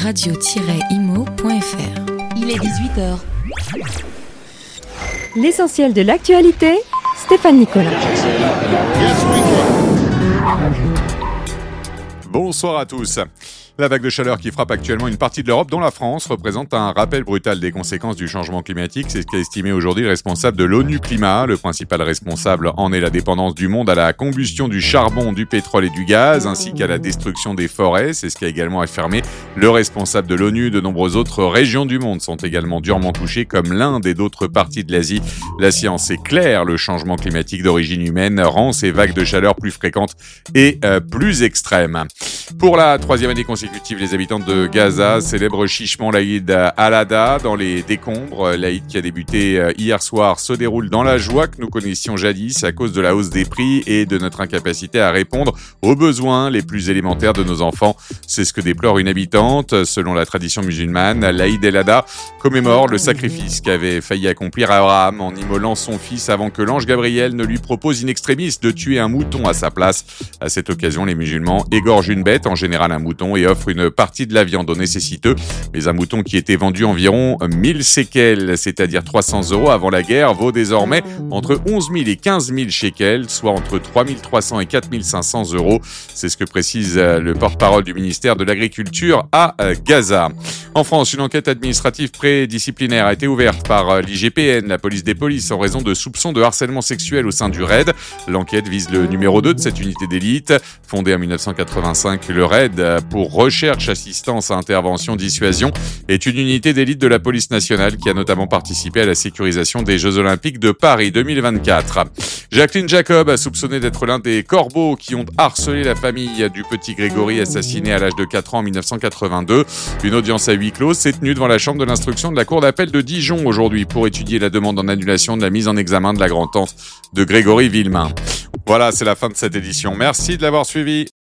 radio-imo.fr. Il est 18h. L'essentiel de l'actualité, Stéphane Nicolas. Bonsoir à tous. La vague de chaleur qui frappe actuellement une partie de l'Europe, dont la France, représente un rappel brutal des conséquences du changement climatique. C'est ce qu'a estimé aujourd'hui le responsable de l'ONU Climat. Le principal responsable en est la dépendance du monde à la combustion du charbon, du pétrole et du gaz, ainsi qu'à la destruction des forêts. C'est ce qu'a également affirmé le responsable de l'ONU. De nombreuses autres régions du monde sont également durement touchées, comme l'Inde et d'autres parties de l'Asie. La science est claire, le changement climatique d'origine humaine rend ces vagues de chaleur plus fréquentes et plus extrêmes. Pour la troisième année consécutive, les habitants de Gaza célèbrent chichement l'Aïd al-Adha dans les décombres. L'Aïd qui a débuté hier soir se déroule dans la joie que nous connaissions jadis à cause de la hausse des prix et de notre incapacité à répondre aux besoins les plus élémentaires de nos enfants. C'est ce que déplore une habitante. Selon la tradition musulmane, l'Aïd al-Adha commémore le sacrifice qu'avait failli accomplir Abraham en immolant son fils avant que l'ange Gabriel ne lui propose in extremis de tuer un mouton à sa place. À cette occasion, les musulmans égorgent une bête, en général un mouton, et offrent une partie de la viande aux nécessiteux. Mais un mouton qui était vendu environ 1000 shekels, c'est-à-dire 300 € avant la guerre, vaut désormais entre 11 000 et 15 000 shekels, soit entre 3 300 et 4 500 €. C'est ce que précise le porte-parole du ministère de l'Agriculture à Gaza. En France, une enquête administrative prédisciplinaire a été ouverte par l'IGPN, la police des polices, en raison de soupçons de harcèlement sexuel au sein du RAID. L'enquête vise le numéro 2 de cette unité d'élite. Fondée en 1985, le RAID, pour recherche, assistance à intervention, dissuasion, est une unité d'élite de la police nationale qui a notamment participé à la sécurisation des Jeux Olympiques de Paris 2024. Jacqueline Jacob a soupçonné d'être l'un des corbeaux qui ont harcelé la famille du petit Grégory assassiné à l'âge de 4 ans en 1982. Une audience à huis clos s'est tenue devant la chambre de l'instruction de la cour d'appel de Dijon aujourd'hui pour étudier la demande en annulation de la mise en examen de la grand-tante de Grégory Villemain. Voilà, c'est la fin de cette édition. Merci de l'avoir suivi.